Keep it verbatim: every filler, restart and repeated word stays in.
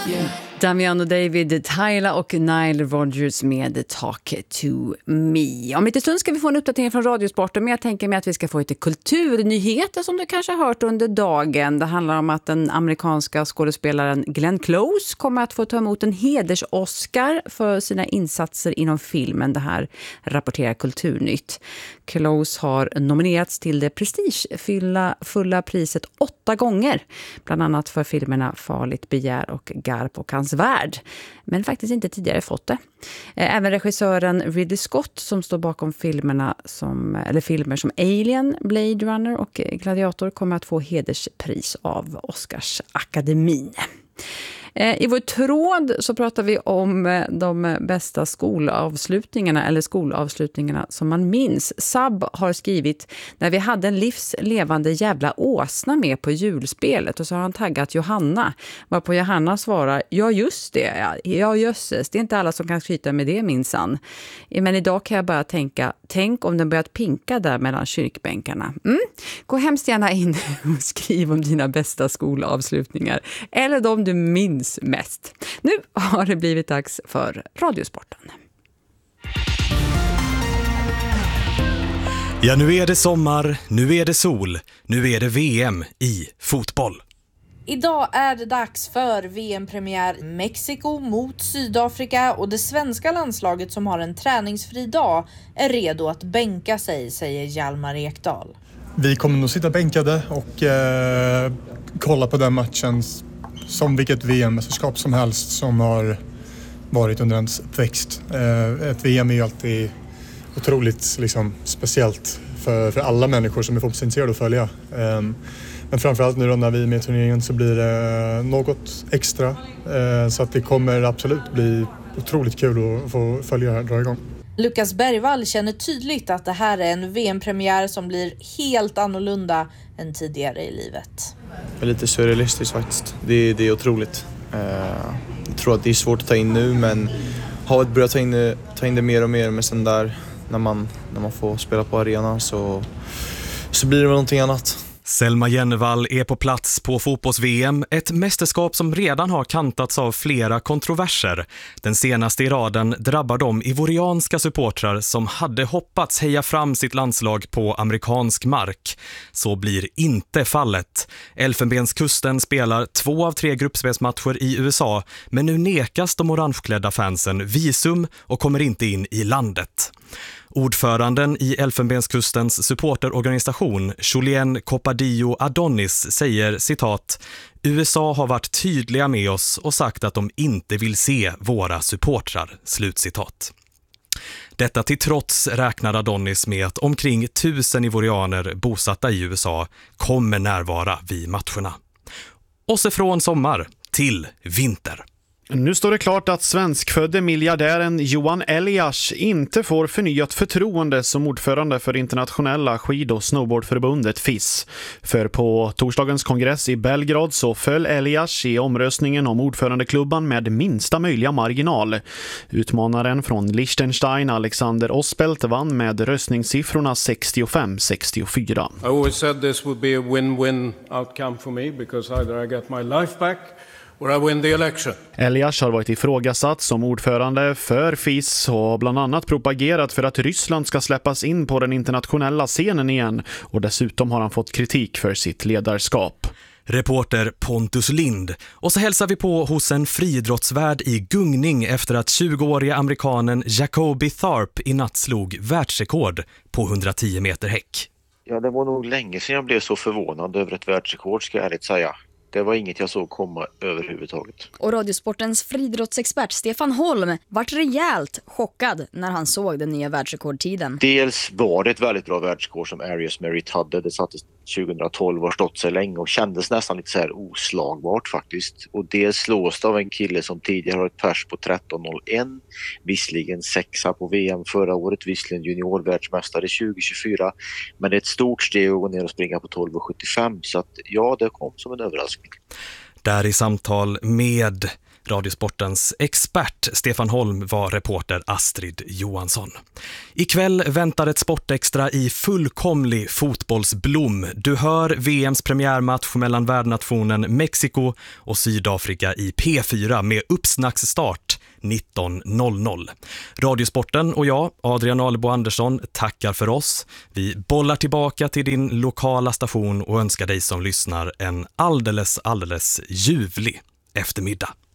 Yeah. Damian och David, Tyler och Nile Rodgers med Talk to Me. Om lite stund ska vi få en uppdatering från Radiosporten, men jag tänker mig att vi ska få lite kulturnyheter som du kanske har hört under dagen. Det handlar om att den amerikanska skådespelaren Glenn Close kommer att få ta emot en heders-Oscar för sina insatser inom filmen. Det här rapporterar Kulturnytt. Close har nominerats till det prestigefulla fulla priset åtta gånger, bland annat för filmerna Farligt begär och Garp och hans värld, men faktiskt inte tidigare fått det. Även regissören Ridley Scott, som står bakom filmerna som, eller filmer som Alien, Blade Runner och Gladiator, kommer att få hederspris av Oscarsakademin. I vår tråd så pratar vi om de bästa skolavslutningarna eller skolavslutningarna som man minns. Sab har skrivit: när vi hade en livslevande jävla åsna med på julspelet, och så har han taggat Johanna. Varpå Johanna svarar: ja just det, ja jösses, det är inte alla som kan skryta med det minsann. Men idag kan jag bara tänka, tänk om den börjat pinka där mellan kyrkbänkarna. Mm. Gå hemskt gärna in och skriv om dina bästa skolavslutningar eller de du minns mest. Nu har det blivit dags för Radiosporten. Ja, nu är det sommar, nu är det sol, nu är det V M i fotboll. Idag är det dags för V M-premiär Mexiko mot Sydafrika, och det svenska landslaget som har en träningsfri dag är redo att bänka sig, säger Hjalmar Ekdal. Vi kommer nog sitta bänkade och eh, kolla på den matchen som vilket V M-mästerskap som helst som har varit under ens uppväxt. Eh, ett V M är ju alltid otroligt liksom, speciellt för, för alla människor som är fotbollsintresserade att följa. Eh, men framförallt nu då när vi är med i turneringen så blir det något extra. Eh, så att det kommer absolut bli otroligt kul att få följa det här, dra igång. Lukas Bergvall känner tydligt att det här är en V M-premiär som blir helt annorlunda än tidigare i livet. Det är lite surrealistiskt faktiskt. Det är, det är otroligt. Jag tror att det är svårt att ta in nu, men har börjat ta in det, ta in det mer och mer. Men sen där, när man, när man får spela på arenan så, så blir det väl någonting annat. Selma Jennevall är på plats på fotbolls-V M, ett mästerskap som redan har kantats av flera kontroverser. Den senaste i raden drabbar de ivorianska supportrar som hade hoppats heja fram sitt landslag på amerikansk mark. Så blir inte fallet. Elfenbenskusten spelar två av tre gruppspelsmatcher i U S A, men nu nekas de orangeklädda fansen visum och kommer inte in i landet. Ordföranden i Elfenbenskustens supporterorganisation, Julien Copadillo Adonis, säger citat: U S A har varit tydliga med oss och sagt att de inte vill se våra supportrar, slutcitat. Detta till trots räknar Adonis med att omkring tusen ivorianer bosatta i U S A kommer närvara vid matcherna. Och så från sommar till vinter. Nu står det klart att svenskfödde miljardären Johan Elias inte får förnyat förtroende som ordförande för internationella skid- och snowboardförbundet F I S. För på torsdagens kongress i Belgrad så föll Elias i omröstningen om ordförandeklubban med minsta möjliga marginal. Utmanaren från Liechtenstein, Alexander Ospelt, vann med röstningssiffrorna sextiofem sextiofyra. I always said this would be a win-win outcome for me because either I get my life back or I win the election. Elias har varit ifrågasatt som ordförande för F I S och har bland annat propagerat för att Ryssland ska släppas in på den internationella scenen igen, och dessutom har han fått kritik för sitt ledarskap. Reporter Pontus Lind. Och så hälsar vi på hos en friidrottsvärd i gungning efter att tjugoåriga amerikanen Jacoby Tharp i natt slog världsrekord på hundratio meter häck. Ja, det var nog länge sedan jag blev så förvånad över ett världsrekord, ska jag ärligt säga. Det var inget jag såg komma överhuvudtaget. Och Radiosportens friidrottsexpert Stefan Holm vart rejält chockad när han såg den nya världsrekordtiden. Dels var det ett väldigt bra världsrekord som Arius Merritt hade. Det sattes tjugohundratolv och har stått sig länge och kändes nästan lite så här oslagbart faktiskt. Och det slås av en kille som tidigare har ett pers på tretton noll ett. Visserligen sexa på V M förra året, visserligen juniorvärldsmästare tjugo tjugofyra. Men det är ett stort steg att gå ner och springa på tolv sjuttiofem. Så att ja, det kom som en överraskning. Där i samtal med Radiosportens expert Stefan Holm var reporter Astrid Johansson. Ikväll väntar ett sportextra i fullkomlig fotbollsblom. Du hör V M:s premiärmatch mellan värdnationen Mexiko och Sydafrika i P fyra med uppsnacksstart nitton noll noll. Radiosporten och jag, Adrian Alebo Andersson, tackar för oss. Vi bollar tillbaka till din lokala station och önskar dig som lyssnar en alldeles, alldeles ljuvlig eftermiddag.